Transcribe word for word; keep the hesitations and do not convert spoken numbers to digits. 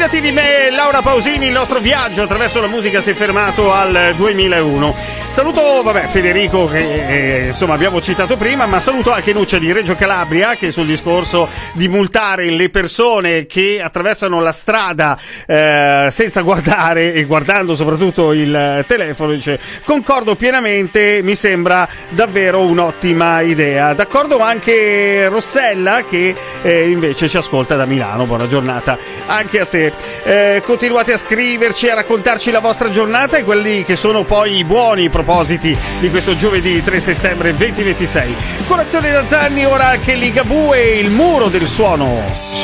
Innamorati di me, Laura Pausini, il nostro viaggio attraverso la musica si è fermato al duemilauno. Saluto, vabbè, Federico che eh, insomma abbiamo citato prima, ma saluto anche Nuccia di Reggio Calabria che sul discorso di multare le persone che attraversano la strada eh, senza guardare e guardando soprattutto il telefono, dice concordo pienamente, mi sembra davvero un'ottima idea. D'accordo anche Rossella che eh, invece ci ascolta da Milano. Buona giornata anche a te. Eh, continuate a scriverci, a raccontarci la vostra giornata e quelli che sono poi i buoni propositi di questo giovedì tre settembre duemilaventisei. Colazione da Zanni, ora anche Ligabue, il muro del suono.